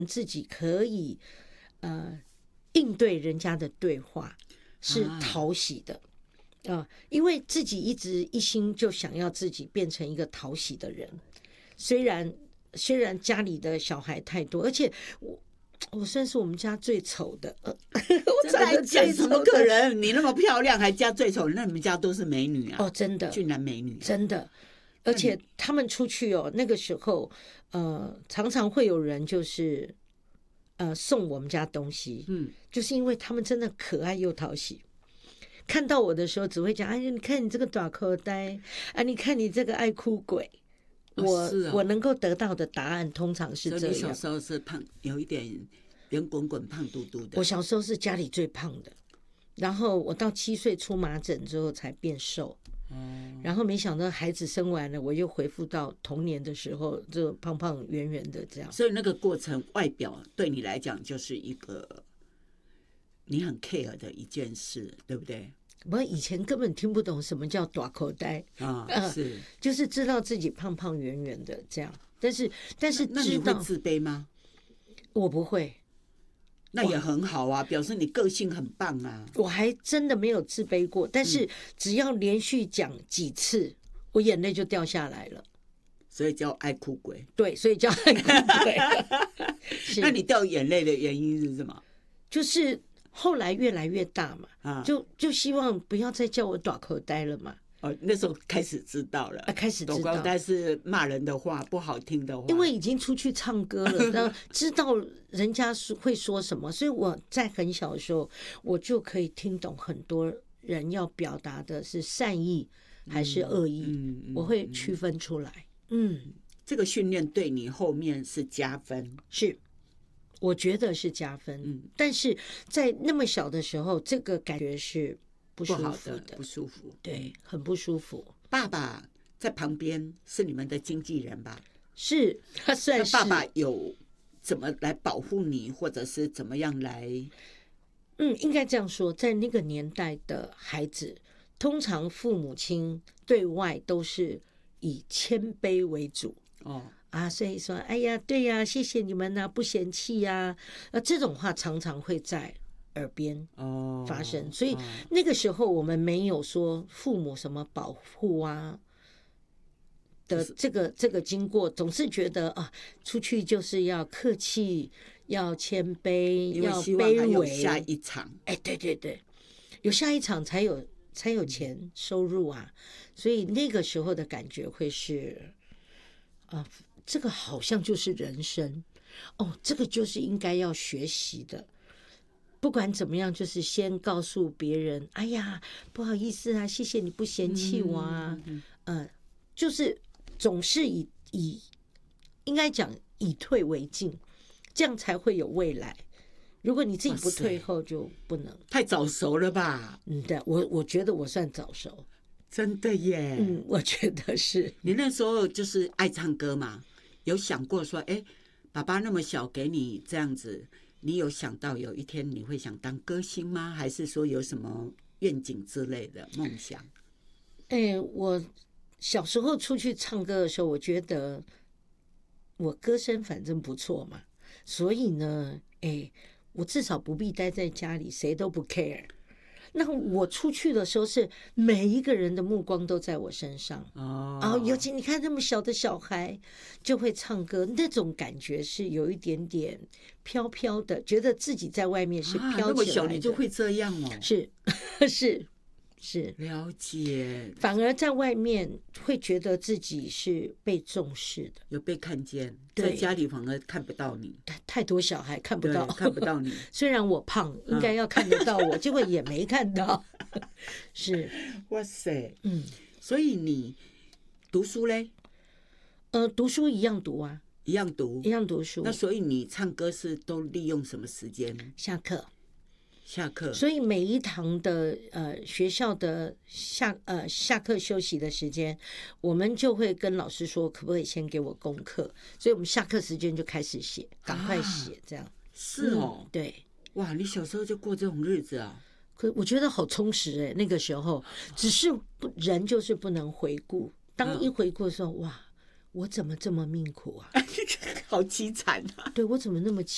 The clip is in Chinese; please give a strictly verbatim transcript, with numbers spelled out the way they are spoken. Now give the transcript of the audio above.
自己可以呃应对人家的对话是讨喜的啊、呃，因为自己一直一心就想要自己变成一个讨喜的人，虽然虽然家里的小孩太多，而且我我算是我们家最丑的，呃、我长得最丑的。 怎么可能？你那么漂亮还家最丑？那你们家都是美女啊！ 哦，真的， 俊男美女， 真的。而且他们出去哦，那个时候呃，常常会有人就是呃送我们家东西，嗯，就是因为他们真的可爱又讨喜。看到我的时候，只会讲：“哎，你看你这个短口袋，啊，你看你这个爱哭鬼。”我、 哦哦、 我能够得到的答案通常是这样。 所以你小时候是胖，有一点圆滚滚、胖嘟嘟的。 我小时候是家里最胖的，然后我到七岁出麻疹之后才变瘦。哦、然后没想到孩子生完了，我又恢复到童年的时候，就胖胖圆圆的这样。 所以那个过程，外表对你来讲就是一个你很 care 的一件事，对不对？ 我以前根本听不懂什么叫大口袋啊、 呃， 是， 就是知道自己胖胖圆圆的这样，但是但是知道， 那你会自卑吗？ 我不会。 那也很好啊，表示你个性很棒啊。 我还真的没有自卑过，但是只要连续讲几次，我眼泪就掉下来了。 所以叫爱哭鬼。 对，所以叫爱哭鬼。 那你掉眼泪的原因是什么？ 就是后来越来越大嘛，啊、就就希望不要再叫我大口呆了嘛。 哦，那时候开始知道了， 啊、开始知道， 大口呆是骂人的话，不好听的话。 因为已经出去唱歌了，然后知道人家会说什么，所以我在很小的时候，我就可以听懂很多人要表达的是善意还是恶意，嗯嗯、我会区分出来。嗯， 这个训练对你后面是加分， 是，我觉得是加分。嗯，但是在那么小的时候，这个感觉是不舒服的， 的不舒服， 对，很不舒服。 爸爸在旁边是你们的经纪人吧？ 是，他算是。 爸爸有怎么来保护你，或者是怎么样来？ 嗯，应该这样说，在那个年代的孩子，通常父母亲对外都是以谦卑为主。哦。啊，所以说，哎呀，对呀，谢谢你们呐、啊，不嫌弃呀、啊，呃，这种话常常会在耳边发生，哦、所以那个时候我们没有说父母什么保护啊的这个这个经过，总是觉得啊，出去就是要客气，要谦卑，要卑微。 下一场， 哎，对对对，有下一场才有才有钱收入啊，所以那个时候的感觉会是啊。这个好像就是人生哦，这个就是应该要学习的。不管怎么样，就是先告诉别人：“哎呀，不好意思啊，谢谢你不嫌弃我啊。嗯”呃，就是总是以以应该讲以退为进，这样才会有未来。如果你自己不退后，就不能。 太早熟了吧？ 嗯，对，我我觉得我算早熟。 真的耶。 嗯，我觉得是。 你那时候就是爱唱歌嘛？有想过说，哎，爸爸那么小给你这样子，你有想到有一天你会想当歌星吗？还是说有什么愿景之类的梦想？ 哎，我小时候出去唱歌的时候，我觉得我歌声反正不错嘛，所以呢，哎，我至少不必待在家里，谁都不 care。那我出去的时候是每一个人的目光都在我身上，哦，然后尤其你看那么小的小孩就会唱歌，那种感觉是有一点点飘飘的，觉得自己在外面是飘起来的。啊， 那么小你就会这样哦？ 是是是， 了解。 反而在外面会觉得自己是被重视的， 有被看见。在家里反而看不到你， 太多小孩看不到， 看不到你。 虽然我胖，应该要看得到我，结果也没看到。是， 哇塞，嗯，所以你读书嘞？ 呃，读书一样读啊， 一样读， 一样读书。 那所以你唱歌是都利用什么时间？ 下课。 下课，所以每一堂的呃学校的下呃下课休息的时间，我们就会跟老师说，可不可以先给我功课？所以我们下课时间就开始写，赶快写，这样、啊、 是哦、嗯， 对， 哇，你小时候就过这种日子啊？ 可我觉得好充实哎、欸，那个时候只是不人就是不能回顾，当一回顾的时候，哇，我怎么这么命苦啊？ 好凄惨啊！ 对，我怎么那么凄